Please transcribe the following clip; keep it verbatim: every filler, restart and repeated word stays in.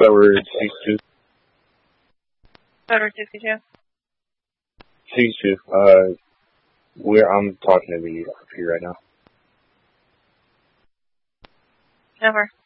Clover sixty-two. Clover sixty-two. sixty-two. Uh, we're, I'm talking to the R P right now. Over.